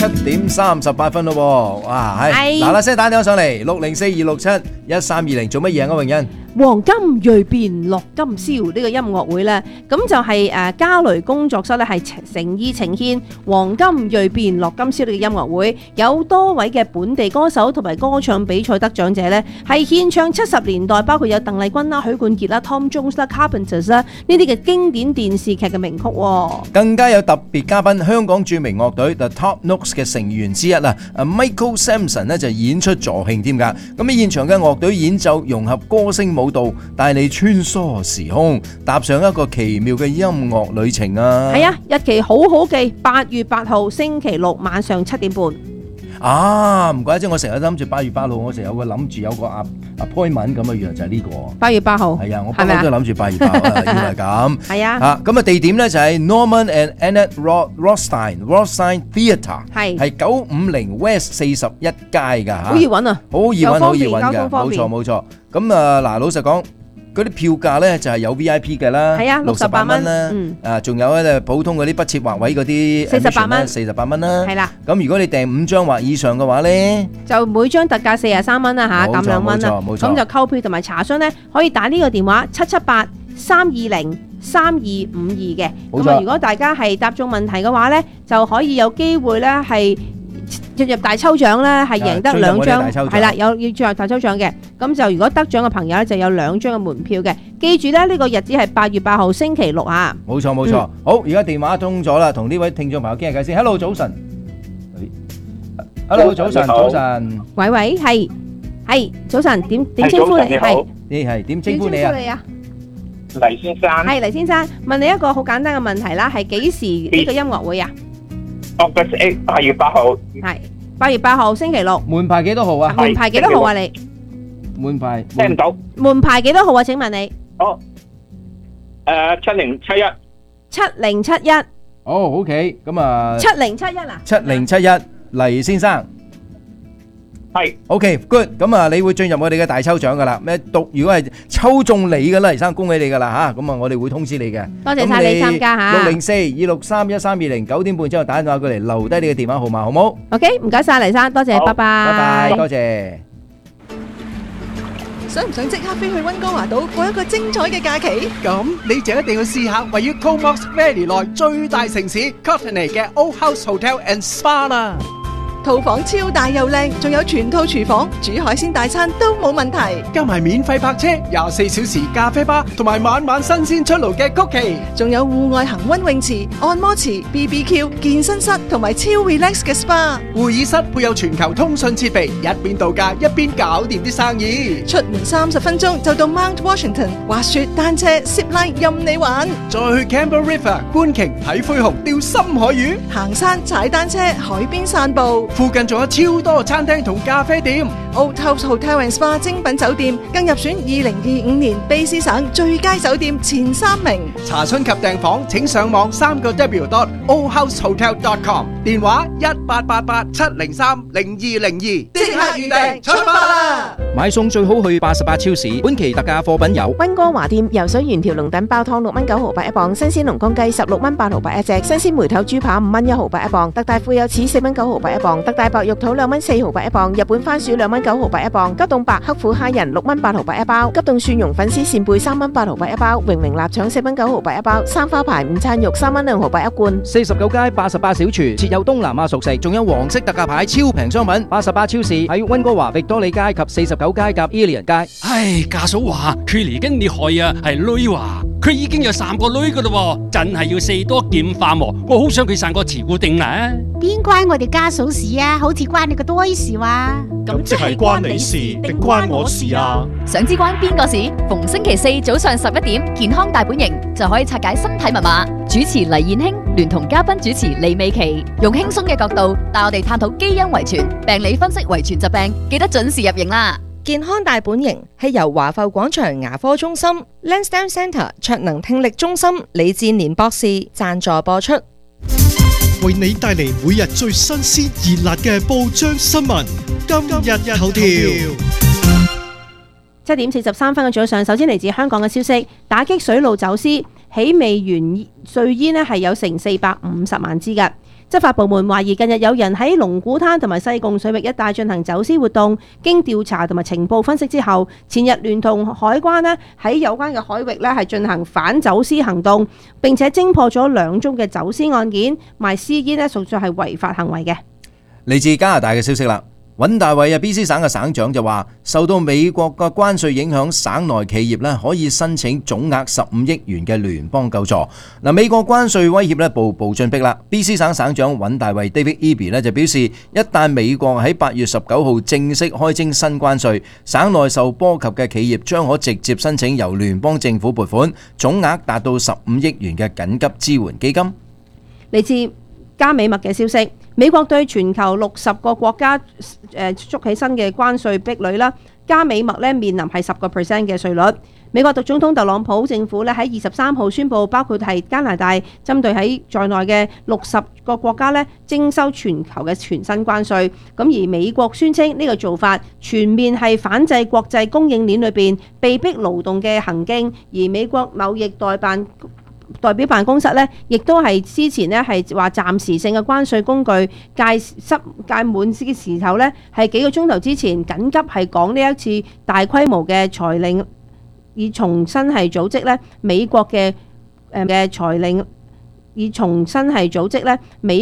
7:38咯喎，哇，係嗱嗱聲打電話上嚟604-267-1320做乜嘢啊？歐詠欣， 黃金銳變樂今宵呢個音樂會呢，咁就係嘉雷工作室呢係誠意呈現黃金銳變樂今宵呢個音樂會，有多位嘅本地歌手同埋歌唱比賽得獎者呢，係獻唱70年代，包括有鄧麗君啦、許冠傑啦、Tom Jones 啦、Carpenters 啦呢啲嘅經典電視劇嘅名曲喎。 更加有特別嘉賓，香港著名樂隊 The Top Notes 嘅成員之一啊，Michael Samson 呢就演出助興添㗎。咁喺現場嘅樂隊演奏融合歌聲舞蹈，帶你穿梭時空，踏上一個奇妙嘅音樂旅程啊！ 係啊，日期好好記，8月8號星期六晚上7點半。 啊，唔怪之我成日諗住8月8號，我成日有個諗住有個appointment咁嘅樣，就係呢個 8月8號。 係啊，我不嬲都諗住8月8號啊，以為咁。 係啊。 咁啊地點咧就係 Norman and Annette Rothstein Theatre， 係950 West 41街㗎嚇。 好易揾啊！ 好易揾，好易揾㗎，冇錯冇錯。咁啊嗱，老實講。嗰啲票價咧就係有 VIP 嘅啦，係啊，68蚊啦，仲有咧普通嗰啲不設劃位嗰啲48蚊啦，係啦。咁如果你訂5張或以上嘅話咧，就每張特價43蚊啦嚇，減2蚊啦。冇錯，咁就購票同埋查詢咧，可以打呢個電話778-320-3252嘅。咁啊，如果大家係答中問題嘅話咧，就可以有機會咧係進入大抽獎咧，係贏得2張，係啦，要進入大抽獎嘅。咁就如果得獎嘅朋友咧，就有2張嘅門票嘅。記住咧，呢個日子係8月8號星期六啊！冇錯冇錯。好，而家電話通咗啦，同呢位聽眾朋友傾下偈先。Hello， 早晨。Hello， 早晨，早晨。喂，係早晨，點稱呼你？係你係點稱呼你啊？ 黎先生。 係黎先生，問你一個好簡單嘅問題啦，係幾時呢個音樂會啊 ？August 8月8號。 係8月8號星期六。門牌幾多號啊？門牌幾多號啊？你門牌聽唔到。門牌幾多號啊？請問你。 7071。 7071。 OK， 咁啊。 7071啊 ？7071，黎先生。係。OK，good， 咁啊，你會進入我哋嘅大抽獎噶啦。如果係抽中你嘅啦，黎生恭喜你噶啦吓，咁啊，我哋會通知你嘅。多謝晒你參加吓。604-263-1320 9點半之後打電話過嚟，留低你嘅電話號碼，好唔好 ？OK，唔該晒黎生，多謝，拜拜。 拜拜，多謝。 想唔想即刻飛去溫哥華島過一個精彩嘅假期？ 咁你就一定要試下位於 Comox Valley 內最大城市 Courtenay 嘅 Old House Hotel and Spa 啦。 套房超大又靚，仲有全套廚房，煮海鮮大餐都冇問題。 加埋免費泊車、24小時咖啡吧，同埋晚晚新鮮出爐嘅曲奇， 仲有戶外恒溫泳池、按摩池、BBQ、健身室同埋超 relax 嘅 SPA。 會議室配有全球通訊設備，一邊度假一邊搞掂啲生意。 出門30分鐘就到 Mount Washington， 滑雪、單車、zip line 任你玩。 再去 Campbell River 觀鯨睇灰熊、釣深海魚， 行山、踩單車、海邊散步。 附近仲有超多餐廳同咖啡店。 Old House Hotel and Spa 精品酒店更入選2025年卑詩省最佳酒店前3名。 查詢及訂房請上網3w.oldhousehotel.com， 電話1888-703-0202，即刻預訂出發啦！ 買餸最好去88超市，本期特價貨品有溫哥華店游水原條龍躉包湯6蚊9毫8一磅，新鮮龍江雞16蚊8毫8一隻，新鮮梅頭豬扒5蚊1毫8一磅，特大富有柿4蚊9毫8一磅，特大白肉肚2蚊4毫8一磅，日本番薯2蚊9毫8一磅，急凍白黑虎蝦仁6蚊8毫8一包，急凍蒜蓉粉絲扇貝3蚊8毫8一包，榮榮臘腸4蚊9毫8一包，三花牌午餐肉3蚊2毫8一罐。 49街88小廚設有東南亞熟食，仲有黃色特價牌超平商品。88超市喺溫哥華域多利街及49街及 Ilian 街。 唉，家嫂話佢嚟緊厲害啊，係女話佢已經有3個女噶啦，真係要4多劍化喎。我好想佢生個慈固定啦。 邊關我哋家嫂事啊？好似關你個多事話。 咁即係關你事定關我事啊？ 想知關邊個事？逢星期4早上11點，健康大本營就可以拆解身體密碼。主持黎燕卿聯同嘉賓主持李美琪，用輕鬆嘅角度帶我哋探討基因遺傳、病理分析遺傳疾病，記得準時入營啦！ 健康大本營係由華埠廣場牙科中心、Lansdowne Centre 卓能聽力中心李志年博士贊助播出， 為你帶嚟每日最新鮮熱辣嘅報章新聞。今日頭條 7點43分嘅早上，首先嚟自香港嘅消息，打擊水路走私，起味原碎煙咧係有成450萬支嘅。 執法部門懷疑近日有人喺龍鼓灘同埋西貢水域一帶進行走私活動，經調查同埋情報分析之後，前日聯同海關呢喺有關嘅海域呢係進行反走私行動，並且偵破咗2宗嘅走私案件，賣私煙呢屬於係違法行為嘅。 嚟自加拿大嘅消息啦。尹大偉BC 省嘅省長就話，受到美國嘅關稅影響，省內企業可以申請總額15億元嘅聯邦救助。美國關稅威脅步步進逼啦。BC 省省長尹大偉 David Eby 就表示，一旦美國喺8月19號正式開徵新關稅，省內受波及嘅企業將可直接申請由聯邦政府撥款，總額達到15億元嘅緊急支援基金。 嚟自加美麥嘅消息，美國對全球60個國家築起新嘅關稅壁壘啦。加美麥面臨係10% 嘅稅率。美國總統特朗普政府喺23號宣布，包括係加拿大針對喺在內嘅60個國家徵收全球嘅全新關稅。咁而美國宣稱呢個做法全面係反制國際供應鏈裏邊被逼勞動嘅行徑，而美國貿易代表辦公室亦都係之前係話暫時性嘅關稅工具屆滿嘅時候係幾個鐘頭之前緊急係講呢一次大規模嘅裁令，以重新係組織美國嘅裁令，以重新係組織美